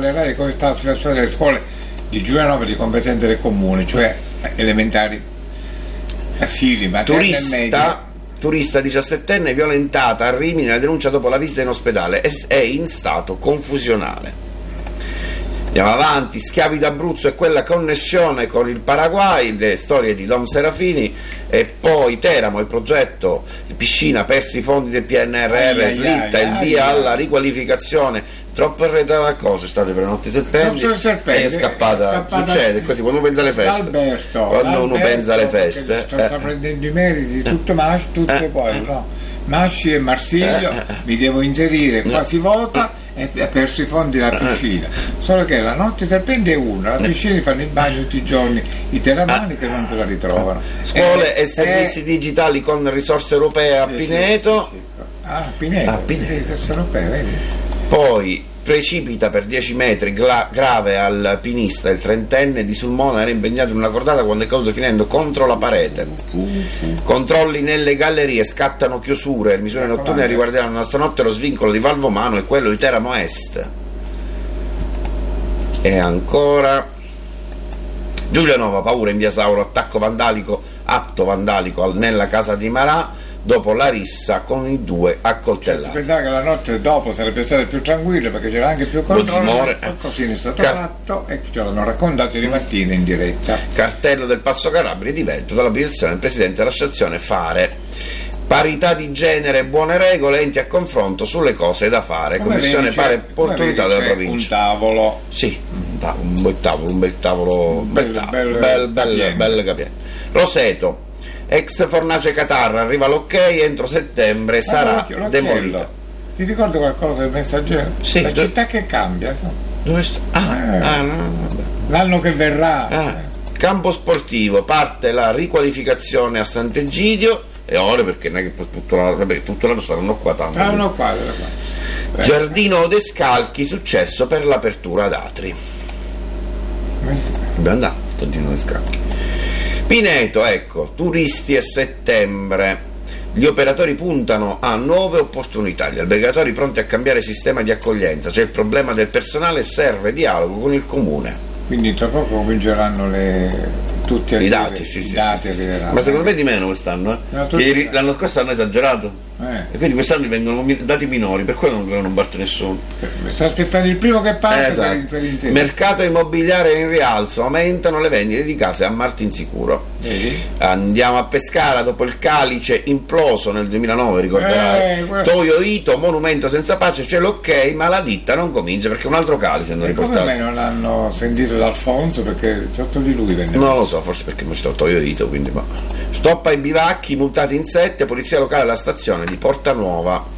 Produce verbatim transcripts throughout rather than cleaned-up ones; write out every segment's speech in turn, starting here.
all'Rai come sta la situazione delle scuole di Giulianova di competenza del comune, cioè elementari, asili, materni e medi. Turista, turista diciassettenne violentata a Rimini, la denuncia dopo la visita in ospedale, è in stato confusionale. Andiamo avanti, Schiavi d'Abruzzo e quella connessione con il Paraguay, le storie di Dom Serafini, e poi Teramo, il progetto piscina, persi i fondi del P N R R, ai, slitta ai, ai, il via ai, alla riqualificazione, troppo arredata la cosa, state per notti serpenti, è scappata, succede così quando uno pensa alle feste, Alberto, quando Alberto, uno pensa alle feste sta, sta eh. prendendo i meriti di tutto Masci, tutte eh. poi no, Masci e Marsiglio, eh. mi devo inserire, qua si vota e ha perso i fondi della piscina, solo che la notte serpente è una, la piscina fanno il bagno tutti i giorni i teramani che non se la ritrovano. Scuole e, e servizi e... digitali con risorse europee a Pineto. Sì, sì, sì. Ah, Pineto, ah, Pineto. Risorse europee, vedi? Poi precipita per dieci metri, gra- grave al pinista, il trentenne di Sulmona era impegnato in una cordata quando è caduto finendo contro la parete. Controlli nelle gallerie, scattano chiusure, misure notturne riguarderanno la stanotte lo svincolo di Valvomano e quello di Teramo Est. E ancora Giulianova, paura in via Sauro, attacco vandalico, atto vandalico nella casa di Marà dopo la rissa con i due accoltellati. Cioè, si pensava che la notte dopo sarebbe stata più tranquilla perché c'era anche più controllo, eh. così è stato Car- fatto e ce l'hanno raccontato di mattina in diretta. Cartello del Passo Calabria di Vento dall'abitazione del presidente dell'associazione Fare. Parità di genere e buone regole, enti a confronto sulle cose da fare. Come Commissione vedi, pari opportunità della provincia. Un tavolo. Sì, un, tavolo, un bel tavolo, un bel tavolo, un bel, bel, tavolo, bel, bel, bel, bel capiente. Roseto. Ex fornace Catarra, arriva l'ok, entro settembre sarà ah, demolita. Ti ricordi qualcosa del Messaggero? Sì, la do... città che cambia, so. Dove sta? Ah, eh, ah no, vabbè. L'anno che verrà. Ah, campo sportivo, parte la riqualificazione a Sant'Egidio e ora perché non è che tutto l'anno, tutto l'anno saranno qua tanto. Saranno qua, qua. Giardino Descalchi, successo per l'apertura ad Atri. Dobbiamo andare, Giardino Descalchi. Pineto, ecco, turisti a settembre, gli operatori puntano a nuove opportunità, gli albergatori pronti a cambiare sistema di accoglienza, c'è il problema del personale, serve dialogo con il comune. Quindi tra poco cominceranno le... tutti a i dire, dati, sì, i sì, dati sì, sì. Ma secondo me di meno quest'anno, eh? L'anno scorso hanno esagerato. Eh. E quindi quest'anno vengono dati minori, per quello non, non parte nessuno. Sta aspettando il primo che parte. Esatto. per, per Mercato immobiliare in rialzo, aumentano le vendite di case a Martinsicuro. Vedi? Andiamo a Pescara dopo il Calice imploso nel duemilanove, ricorderai. Eh, quello... Toyo Ito, monumento senza pace, c'è l'ok, ma la ditta non comincia perché un altro Calice hanno e riportato. Come mai non l'hanno sentito da Alfonso? Perché sotto di lui venne. Non lo so, forse perché non c'è Toyo Ito, quindi ma. Stop ai bivacchi, multati in sette, polizia locale alla stazione di Porta Nuova.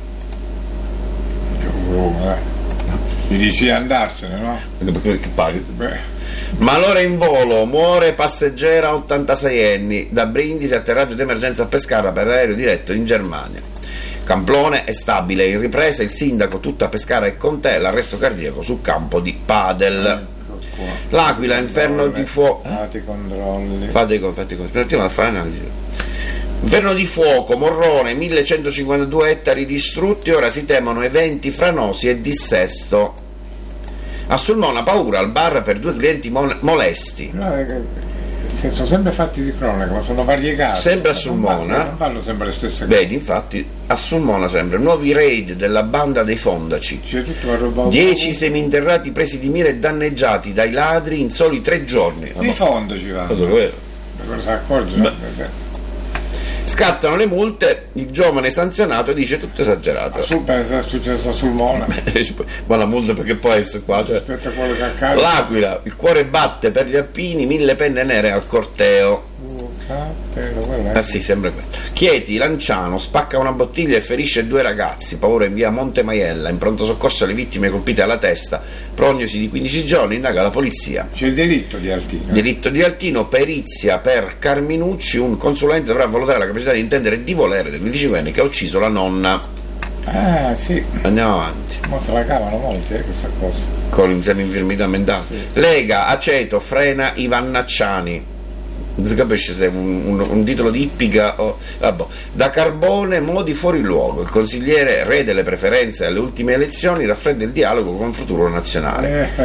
Mi dici andarsene, no? Perché che paghi? Malore in volo, muore passeggera ottantaseienne, da Brindisi atterraggio d'emergenza a Pescara per aereo diretto in Germania. Camplone è stabile, in ripresa il sindaco tutta Pescara è con te, l'arresto cardiaco sul campo di padel. L'Aquila, inferno di fuoco. Fate i controlli. Fate i controlli. Aspettiamo a fare un'analisi. Inferno di fuoco, Morrone, millecentocinquantadue ettari distrutti, ora si temono eventi franosi e dissesto. A Sulmona paura al bar per due clienti mon- molesti. No, sono sempre fatti di cronaca, ma sono variegati. Sempre a Sulmona. Non fanno sempre le stesse cose. Vedi, infatti, a Sulmona sempre nuovi raid della banda dei Fondaci. C'è tutta una roba. Dieci seminterrati presi di mira e danneggiati dai ladri in soli tre giorni. Di Fondaci vanno. Cosa vero? Cosa si accorge? Scattano le multe, il giovane sanzionato dice tutto esagerato. Super, è successo a Sulmona. Ma la multa perché può essere qua, cioè. Aspetta quello che accade. L'Aquila, il cuore batte per gli alpini, mille penne nere al corteo. Uh, cappello, quello è. Ah sì, sempre quello. Chieti, Lanciano, spacca una bottiglia e ferisce due ragazzi, paura in via Monte Maiella, in pronto soccorso alle vittime colpite alla testa, prognosi di quindici giorni, indaga la polizia. C'è il delitto di Altino. Delitto di Altino, perizia per Carminucci, un consulente dovrà valutare la capacità di intendere e di volere del venticinquenne che ha ucciso la nonna. Ah sì. Andiamo avanti. Ma se la cavano molti eh, questa cosa. Con l'insieme infermità mentale. Sì. Lega, aceto, frena i Vannacciani. Non si capisce se è un, un, un titolo di ippica o vabbè. Da Carbone, modi fuori luogo. Il consigliere re delle preferenze alle ultime elezioni raffredda il dialogo con il futuro nazionale. Eh,